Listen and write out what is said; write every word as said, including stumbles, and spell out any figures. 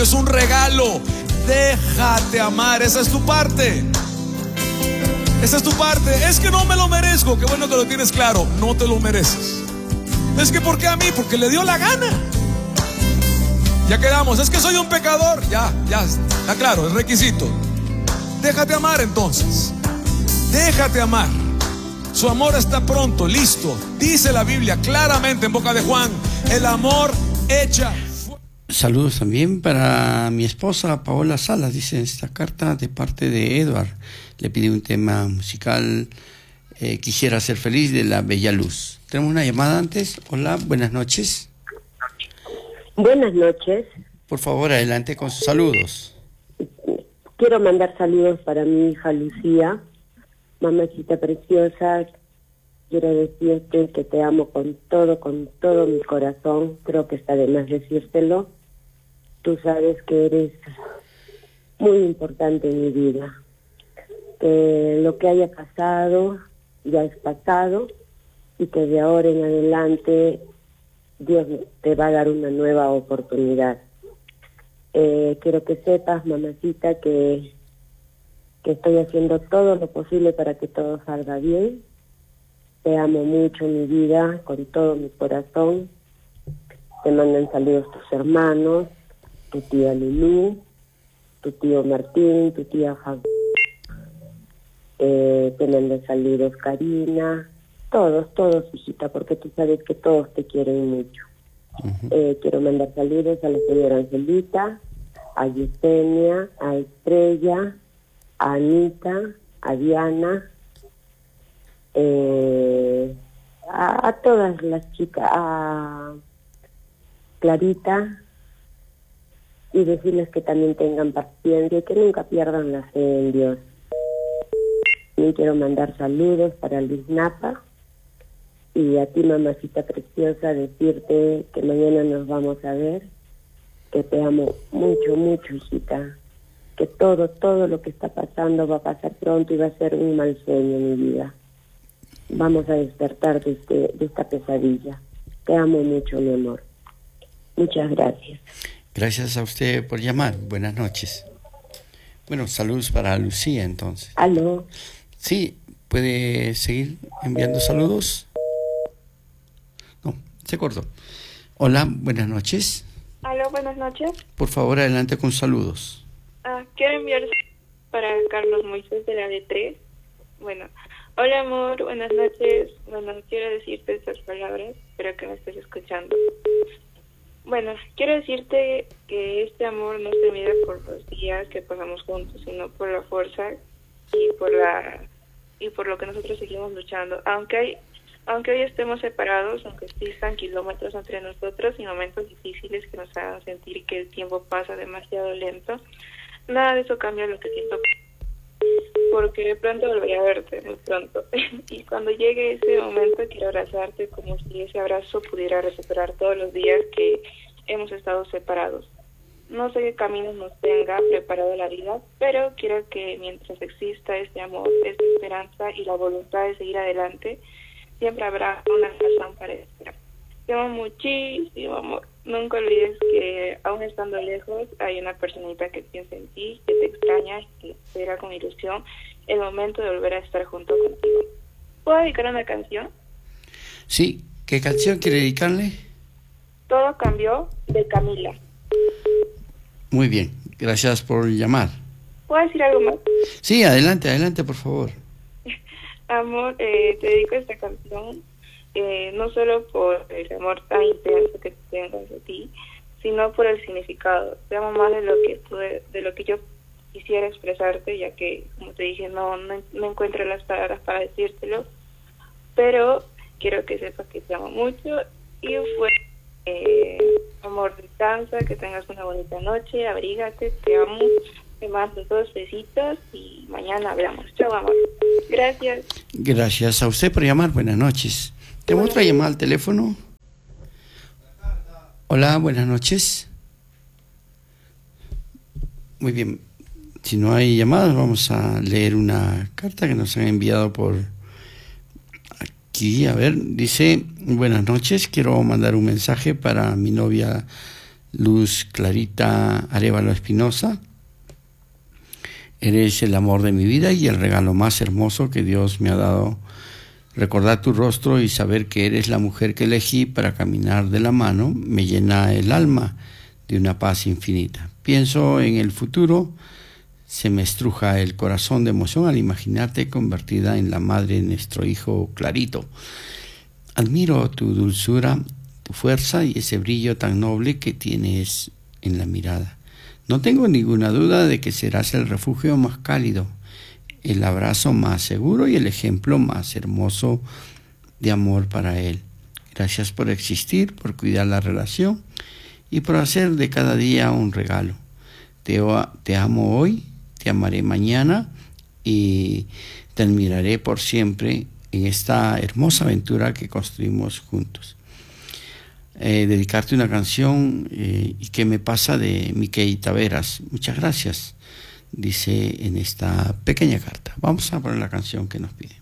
cambio, es un regalo. Déjate amar, esa es tu parte. Esa es tu parte. Es que no me lo merezco. Qué bueno que lo tienes claro. No te lo mereces. Es que ¿por qué a mí? Porque le dio la gana. Ya quedamos. Es que soy un pecador. Ya, ya está claro, es requisito. Déjate amar entonces. Déjate amar. Su amor está pronto, listo. Dice la Biblia claramente en boca de Juan: el amor echa. Saludos también para mi esposa Paola Salas, dice esta carta de parte de Edward. Le pide un tema musical, eh, Quisiera ser feliz, de La Bella Luz. Tenemos una llamada antes. Hola, buenas noches. Buenas noches. Por favor, adelante con sus saludos. Quiero mandar saludos para mi hija Lucía, mamacita preciosa. Quiero decirte que te amo con todo, con todo mi corazón. Creo que está de más decírtelo. Tú sabes que eres muy importante en mi vida. Que lo que haya pasado ya es pasado y que de ahora en adelante Dios te va a dar una nueva oportunidad. Eh, quiero que sepas, mamacita, que, que estoy haciendo todo lo posible para que todo salga bien. Te amo mucho, mi vida, con todo mi corazón. Te mandan saludos tus hermanos, tu tía Lulú, tu tío Martín, tu tía Javier. Eh, te mandan saludos Karina, todos, todos, hijita, porque tú sabes que todos te quieren mucho. Uh-huh. Eh, quiero mandar saludos a la señora Angelita, a Yesenia, a Estrella, a Anita, a Diana, eh, a, a todas las chicas, a Clarita, y decirles que también tengan paciencia y que nunca pierdan la fe en Dios. También quiero mandar saludos para Luis Napa y a ti, mamacita preciosa, decirte que mañana nos vamos a ver, que te amo mucho, mucho, hijita, que todo, todo lo que está pasando va a pasar pronto y va a ser un mal sueño, mi vida. Vamos a despertar de, este, de esta pesadilla. Te amo mucho, mi amor. Muchas gracias. Gracias a usted por llamar. Buenas noches. Bueno, saludos para Lucía, entonces. ¿Aló? Sí, ¿puede seguir enviando saludos? No, se cortó. Hola, buenas noches. Aló, buenas noches. Por favor, adelante con saludos. Ah, quiero enviar para Carlos Moisés de la D tres. Bueno, hola amor, buenas noches. Bueno, quiero decirte estas palabras, espero que me estés escuchando. Bueno, quiero decirte que este amor no se mide por los días que pasamos juntos, sino por la fuerza y por la y por lo que nosotros seguimos luchando. Aunque hay, aunque hoy estemos separados, aunque existan kilómetros entre nosotros y momentos difíciles que nos hagan sentir que el tiempo pasa demasiado lento, nada de eso cambia lo que siento, porque pronto volveré a verte, muy pronto. Y cuando llegue ese momento quiero abrazarte como si ese abrazo pudiera recuperar todos los días que hemos estado separados. No sé qué caminos nos tenga preparado la vida, pero quiero que mientras exista este amor, esta esperanza y la voluntad de seguir adelante, siempre habrá una razón para esperar. Te amo muchísimo, amor. Nunca olvides que, aún estando lejos, hay una personita que piensa en ti, que te extraña y que espera con ilusión el momento de volver a estar junto contigo. ¿Puedo dedicar una canción? Sí, ¿qué canción quiere dedicarle? Todo cambió, de Camila. Muy bien, gracias por llamar. ¿Puedo decir algo más? Sí, adelante, adelante, por favor. Amor, eh, te dedico esta canción, eh, no solo por el amor tan intenso que tengo hacia ti, sino por el significado. Te amo más de lo que tú, de lo que yo quisiera expresarte, ya que, como te dije, no, no, no encuentro las palabras para decírtelo, pero quiero que sepas que te amo mucho y fue eh, amor, descansa, que tengas una bonita noche, abrígate, te amo, te mando todos besitos y mañana hablamos. Chao, amor. Gracias. Gracias a usted por llamar. Buenas noches. ¿Tengo otra llamada al teléfono? Hola, buenas noches. Muy bien. Si no hay llamadas, vamos a leer una carta que nos han enviado por aquí. A ver, dice: buenas noches, quiero mandar un mensaje para mi novia Luz Clarita Arevalo Espinosa, eres el amor de mi vida y el regalo más hermoso que Dios me ha dado. Recordar tu rostro y saber que eres la mujer que elegí para caminar de la mano me llena el alma de una paz infinita. Pienso en el futuro, se me estruja el corazón de emoción al imaginarte convertida en la madre de nuestro hijo Clarito. Admiro tu dulzura, tu fuerza y ese brillo tan noble que tienes en la mirada. No tengo ninguna duda de que serás el refugio más cálido, el abrazo más seguro y el ejemplo más hermoso de amor para él. Gracias por existir, por cuidar la relación y por hacer de cada día un regalo. Te, te amo hoy, te amaré mañana y te admiraré por siempre en esta hermosa aventura que construimos juntos. Eh, dedicarte una canción eh, y qué me pasa de Mickey Taveras. Muchas gracias, dice en esta pequeña carta. Vamos a poner la canción que nos pide.